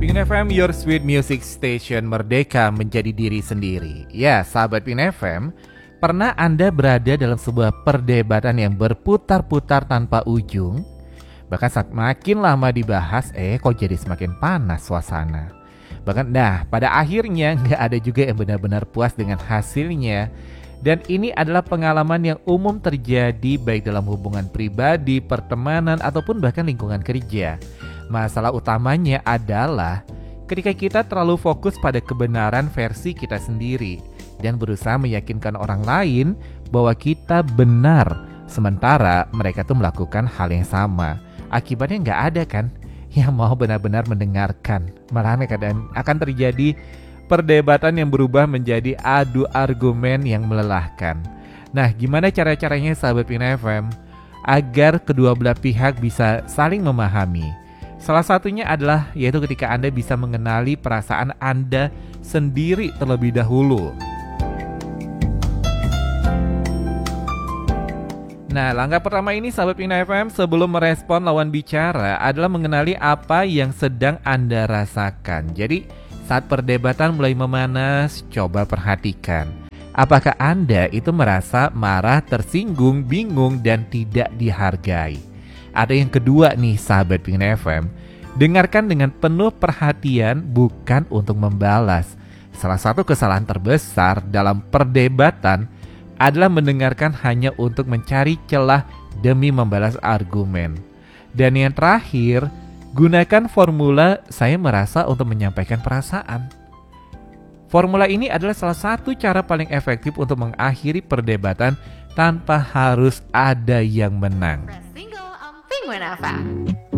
Pingin FM, your sweet music station, merdeka menjadi diri sendiri. Ya, sahabat Pingin FM, pernah Anda berada dalam sebuah perdebatan yang berputar-putar tanpa ujung? Bahkan saat makin lama dibahas, kok jadi semakin panas suasana. Bahkan pada akhirnya nggak ada juga yang benar-benar puas dengan hasilnya. Dan ini adalah pengalaman yang umum terjadi baik dalam hubungan pribadi, pertemanan, ataupun bahkan lingkungan kerja. Masalah utamanya adalah ketika kita terlalu fokus pada kebenaran versi kita sendiri dan berusaha meyakinkan orang lain bahwa kita benar, sementara mereka tuh melakukan hal yang sama. Akibatnya nggak ada kan yang mau benar-benar mendengarkan. Malahan akan terjadi perdebatan yang berubah menjadi adu argumen yang melelahkan. Nah, gimana cara-caranya sahabat Pina FM agar kedua belah pihak bisa saling memahami? Salah satunya adalah yaitu ketika Anda bisa mengenali perasaan Anda sendiri terlebih dahulu. Nah, langkah pertama ini sahabat Pina FM sebelum merespon lawan bicara adalah mengenali apa yang sedang Anda rasakan. Jadi, saat perdebatan mulai memanas, coba perhatikan. Apakah Anda itu merasa marah, tersinggung, bingung, dan tidak dihargai? Ada yang kedua nih sahabat Pingin FM, dengarkan dengan penuh perhatian bukan untuk membalas. Salah satu kesalahan terbesar dalam perdebatan adalah mendengarkan hanya untuk mencari celah demi membalas argumen. Dan yang terakhir, gunakan formula saya merasa untuk menyampaikan perasaan. Formula ini adalah salah satu cara paling efektif untuk mengakhiri perdebatan tanpa harus ada yang menang. Penguin FM.